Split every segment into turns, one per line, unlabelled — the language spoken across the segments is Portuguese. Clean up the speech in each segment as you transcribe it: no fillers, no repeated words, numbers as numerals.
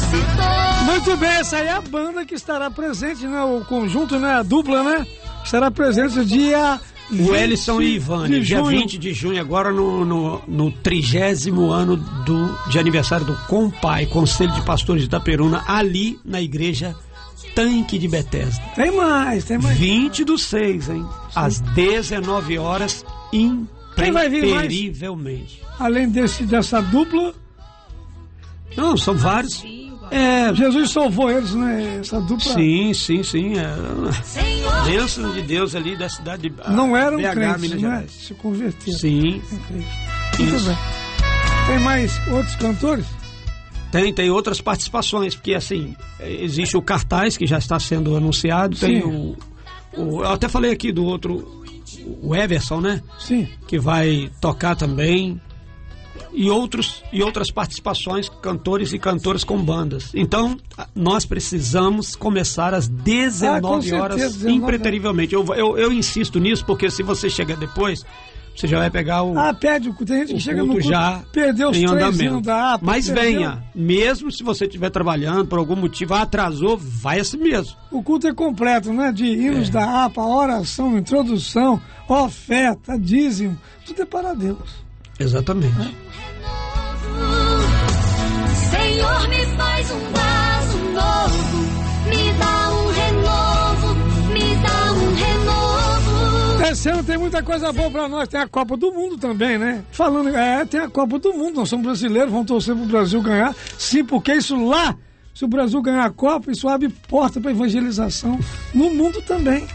Muito bem, essa aí é a banda que estará presente, né? O conjunto, né? A dupla, né? Estará presente no dia...
O Ellison e Ivane, dia 20 de junho, agora no 30º ano de aniversário do COMPAI, Conselho de Pastores de Itaperuna, ali na igreja Tanque de Betesda.
Tem mais.
20/6, hein? Às 19 horas, imperivelmente.
Além dessa dupla...
Não, são vários.
Jesus salvou eles, né? Essa dupla.
Sim. Bênção de Deus ali da cidade de
não eram
BH,
crentes,
Minas
né?
Gerais.
Se converteram.
Sim.
Muito bem. Tem mais outros cantores?
Tem outras participações, porque assim, existe o cartaz que já está sendo anunciado,
Sim.
tem eu até falei aqui do outro, o Everson, né?
Sim.
Que vai tocar também. E outras participações, cantores e cantoras com bandas. Então, nós precisamos começar às 19 horas, impreterivelmente. Eu insisto nisso, porque se você chegar depois, você já vai pegar o...
perde o culto. Tem gente que chega no culto,
já
perdeu os 3 hinos da APA.
Mas venha, mesmo se você estiver trabalhando, por algum motivo, atrasou, vai assim mesmo.
O culto é completo, né? De hinos da APA, oração, introdução, oferta, dízimo, tudo é para Deus.
Exatamente.
Senhor, me faz um vaso novo, me dá um renovo.
Esse ano tem muita coisa boa pra nós, tem a Copa do Mundo também, né? Tem a Copa do Mundo, nós somos brasileiros, vamos torcer pro Brasil ganhar, sim, porque isso lá, se o Brasil ganhar a Copa, isso abre porta pra evangelização no mundo também.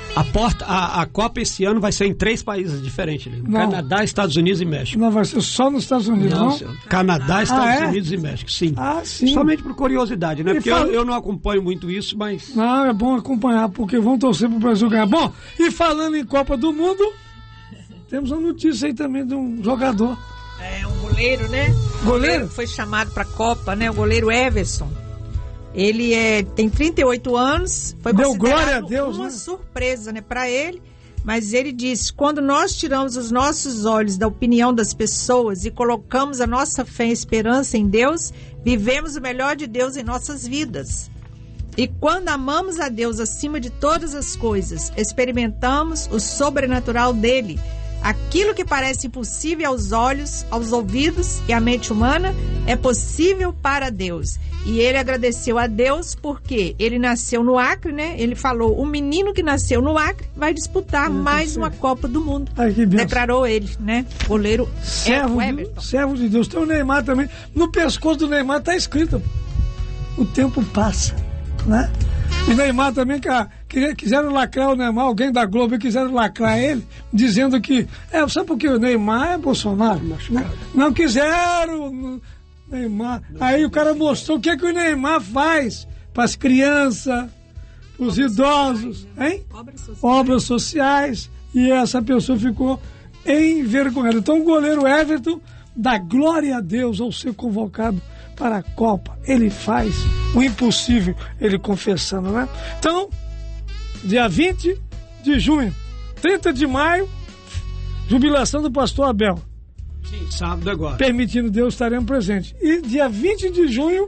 A Copa esse ano vai ser em 3 países diferentes. Canadá, Estados Unidos e México.
Não, vai ser só nos Estados Unidos, não?
Canadá, Estados Unidos e México, sim.
Sim.
Somente por curiosidade, né? Porque eu não acompanho muito isso, mas...
Não, é bom acompanhar, porque vão torcer pro Brasil ganhar. Bom, e falando em Copa do Mundo, temos uma notícia aí também de um jogador.
Um goleiro, né?
Goleiro?
Foi chamado pra Copa, né? O goleiro Everson. Ele tem 38 anos, foi
Deu glória a Deus,
uma
né?
surpresa, né, para ele, mas ele disse, quando nós tiramos os nossos olhos da opinião das pessoas e colocamos a nossa fé e esperança em Deus, vivemos o melhor de Deus em nossas vidas. E quando amamos a Deus acima de todas as coisas, experimentamos o sobrenatural dele. Aquilo que parece impossível aos olhos, aos ouvidos e à mente humana é possível para Deus. E ele agradeceu a Deus porque ele nasceu no Acre, né? Ele falou, o menino que nasceu no Acre vai disputar mais uma Copa do Mundo. Declarou ele, né? Goleiro Everton.
Servo de Deus. Tem o Neymar também. No pescoço do Neymar tá escrito, o tempo passa, né? O Neymar também, quiseram lacrar o Neymar, alguém da Globo quiseram lacrar ele, dizendo que... sabe por que o Neymar é Bolsonaro? Não quiseram... Neymar. Aí o cara mostrou o que o Neymar faz para as crianças, para os idosos, hein? Obras sociais. E essa pessoa ficou envergonhada. Então o goleiro Everton dá glória a Deus ao ser convocado para a Copa. Ele faz o impossível, ele confessando, né? Então, dia 20 de junho, 30 de maio, jubilação do pastor Abel.
Sim, sábado agora.
Permitindo Deus, estaremos presentes. E dia 20 de junho...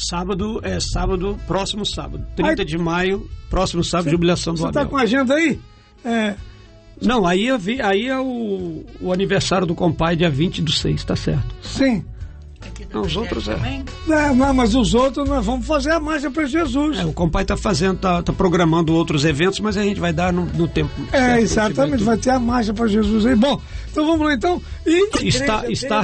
Próximo sábado. 30 de maio, próximo sábado, jubilação do Abel.
Você está com a agenda aí?
Não, aí é o aniversário do COMPAI, dia 20/6, tá certo.
Sim.
Não, os outros
mas os outros nós vamos fazer a marcha para Jesus.
O COMPAI tá programando outros eventos, mas a gente vai dar no tempo certo.
Exatamente, vai ter a marcha para Jesus aí. Bom, então vamos lá então.
Está